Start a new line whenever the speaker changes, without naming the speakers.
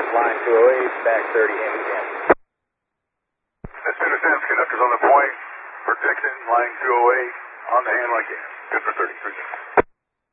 line 208, back 30, handle again.
As soon as conductors on the point, protection, line 208, on the handle again. Good for 30, 3